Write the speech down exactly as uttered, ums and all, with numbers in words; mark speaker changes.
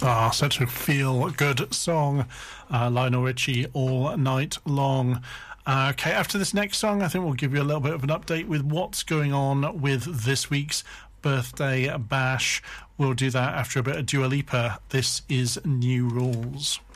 Speaker 1: Ah, such a feel-good song. Uh, Lionel Richie, All Night Long. Uh, okay, after this next song, I think we'll give you a little bit of an update with what's going on with this week's birthday bash. We'll do that after a bit of Dua Lipa. This is New Rules.